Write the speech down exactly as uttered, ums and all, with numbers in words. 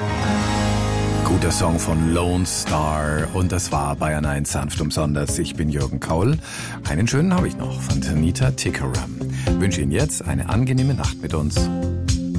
Guter Song von Lone Star und das war Bayern eins sanft umsonders. Ich bin Jürgen Kaul. Einen schönen habe ich noch von Tanita Tikaram. Wünsche Ihnen jetzt eine angenehme Nacht mit uns.